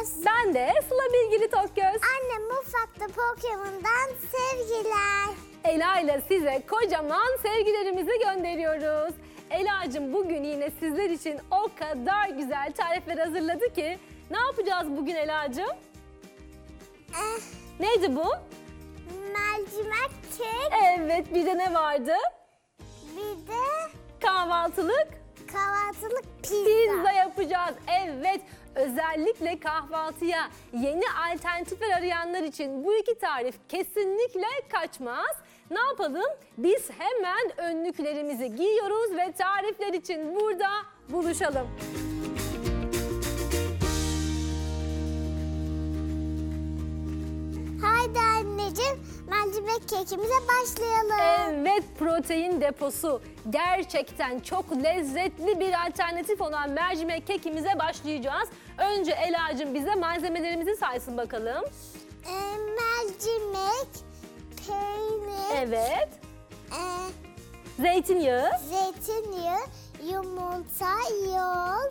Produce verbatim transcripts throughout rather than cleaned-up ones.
Tokgöz. Ben de Sıla Bilgili Tokgöz. Annem mutfakta Pokemon'dan sevgiler. Ela ile size kocaman sevgilerimizi gönderiyoruz. Ela'cığım bugün yine sizler için o kadar güzel tarifler hazırladı ki ne yapacağız bugün Ela'cığım? Eh, Neydi bu? mercimek kek. Evet, bir de ne vardı? Bir de Kahvaltılık kahvaltılık pizza. pizza yapacağız. Evet, özellikle kahvaltıya yeni alternatifler arayanlar için bu iki tarif kesinlikle kaçmaz. Ne yapalım? Biz hemen önlüklerimizi giyiyoruz ve tarifler için burada buluşalım. Haydi anneciğim, mercimek kekimize başlayalım. Evet, protein deposu. Gerçekten çok lezzetli bir alternatif olan mercimek kekimize başlayacağız. Önce Ela'cığım bize malzemelerimizi saysın bakalım. Ee, mercimek, peynir, Evet. e, Zeytinyağı. zeytinyağı, yumurta, yoğurt,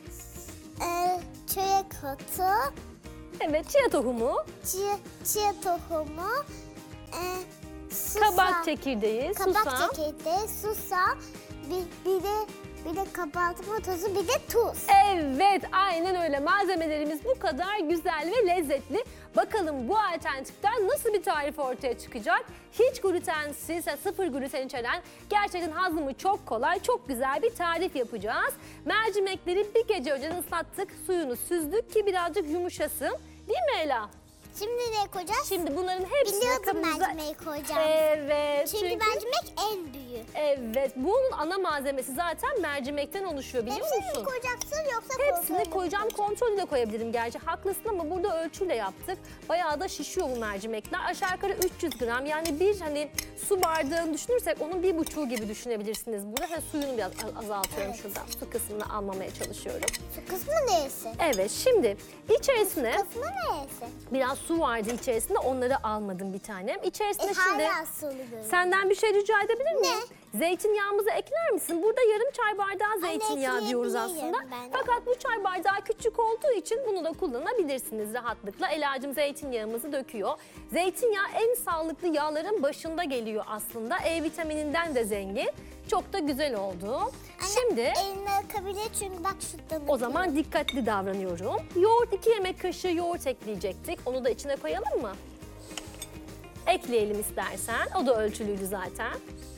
e, çörek otu, Evet, chia tohumu. chia, chia tohumu, e, susam, Kabak çekirdeği, kabak susam. çekirdeği, susam, bir, bir de bir de kabartma tozu, bir de tuz. Evet, aynen öyle. Malzemelerimiz bu kadar güzel ve lezzetli. Bakalım bu alternatiften nasıl bir tarif ortaya çıkacak? Hiç glutensiz, sıfır gluten içeren, gerçekten hazmı çok kolay, çok güzel bir tarif yapacağız. Mercimekleri bir gece önceden ıslattık, suyunu süzdük ki birazcık yumuşasın. Değil mi Ela? Şimdi ne koyacağız? Şimdi bunların hepsini Biliyordum kabımıza... mercimeği koyacağım. Evet. Çünkü, mercimek en büyüğü. Evet, bunun ana malzemesi zaten mercimekten oluşuyor, biliyor Hepsini musun? mi koyacaksın yoksa Hepsini kontrollü mü koyacağım, kontrollü de koyabilirim gerçi. Haklısın ama burada ölçüyle yaptık. Bayağı da şişiyor bu mercimekler. Aşağı yukarı üç yüz gram, yani bir hani su bardağını düşünürsek onun bir buçuğu gibi düşünebilirsiniz burada. Ha, suyunu biraz azaltıyorum Evet. şuradan. Su kısmını almamaya çalışıyorum. Su kısmı neresi? Evet, şimdi içerisine Su kısmı neresi? biraz su vardı içerisinde, onları almadım bir tanem. İçerisine E, şimdi hala sulu görünüyor. senden bir şey rica edebilir miyim? Ne? Zeytinyağımızı ekler misin? Burada yarım çay bardağı zeytinyağı diyoruz ekleyebilirim aslında. ben. Fakat bu çay bardağı küçük olduğu için bunu da kullanabilirsiniz rahatlıkla. Ela'cığım zeytinyağımızı döküyor. Zeytinyağı en sağlıklı yağların başında geliyor aslında. E vitamininden de zengin. Çok da güzel oldu. Anne, Şimdi eline akabilir çünkü bak şuradan. o zaman dikkatli davranıyorum. Yoğurt, iki yemek kaşığı yoğurt ekleyecektik. Onu da içine koyalım mı? Ekleyelim istersen. O da ölçülüydü zaten.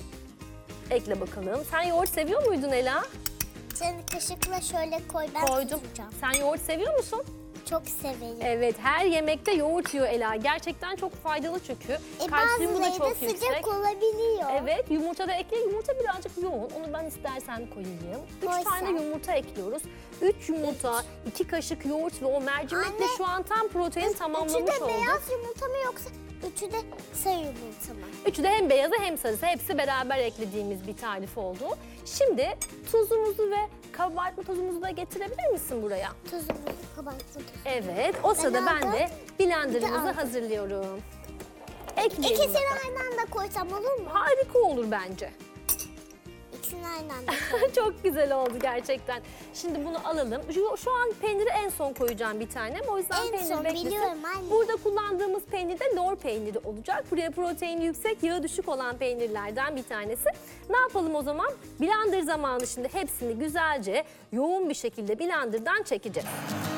Ekle bakalım. Sen yoğurt seviyor muydun Ela? Sen kaşıkla şöyle koy, ben Koydum. tutacağım. Sen yoğurt seviyor musun? Çok severim. Evet, her yemekte yoğurt yiyor Ela. Gerçekten çok faydalı çünkü. E, Kalsiyumu da bazıları çok da sıcak yüksek. olabiliyor. Evet, yumurta da ekle. Yumurta birazcık yoğun. Onu ben istersen koyayım. Üç Koy tane sen. yumurta ekliyoruz. Üç yumurta, iki kaşık yoğurt ve o mercimek de Anne, şu an tam protein tamamlamış Üçü de oldu. beyaz yumurta mı yoksa üçü de sarı yumurta mı? Üçü de hem beyazı hem sarısı. Hepsi beraber eklediğimiz bir tarif oldu. Şimdi tuzumuzu ve kabartma tozumuzu da getirebilir misin buraya? Tuzumuzu, kabartma tozu. Evet, o sırada ben, aldım. de Bir de blenderımızı aldım. hazırlıyorum. Ekleyelim İkisini bakalım. aynı anda koysam olur mu? Harika olur bence. İkisini aynı anda koy. Çok güzel oldu gerçekten. Şimdi bunu alalım. Şu, şu an peyniri en son koyacağım bir tanem. O yüzden En peynir son, beklesin. biliyorum anne. Burada kullandığımız peynir de lor peyniri olacak. Buraya proteini yüksek, yağı düşük olan peynirlerden bir tanesi. Ne yapalım o zaman? Blender zamanı, şimdi hepsini güzelce yoğun bir şekilde blenderdan çekeceğiz.